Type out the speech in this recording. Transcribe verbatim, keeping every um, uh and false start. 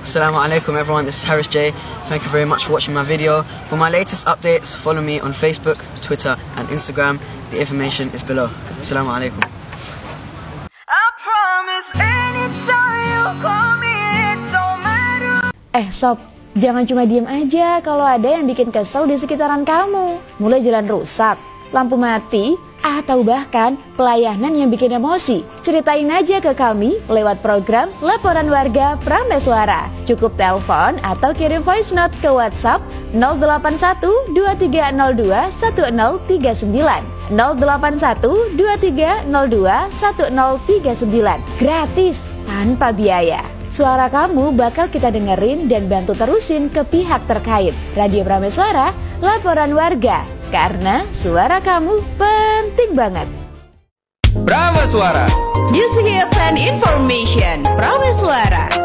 Assalamualaikum everyone, this is Harris J. Thank you very much for watching my video. For my latest updates, follow me on Facebook, Twitter and Instagram. The information is below. Assalamualaikum. Eh sob, jangan cuma diem aja kalau ada yang bikin kesel di sekitaran kamu. Mulai jalan rusak, lampu mati, atau bahkan pelayanan yang bikin emosi. Ceritain aja ke kami lewat program Laporan Warga Prameswara. Cukup telepon atau kirim voice note ke WhatsApp nol delapan satu dua tiga nol dua satu nol tiga sembilan nol delapan satu dua tiga nol dua satu nol tiga sembilan. Gratis, tanpa biaya. Suara kamu bakal kita dengerin dan bantu terusin ke pihak terkait. Radio Prameswara, Laporan Warga. Karena suara kamu penting banget. Prameswara, Music Hits and Information. Prameswara.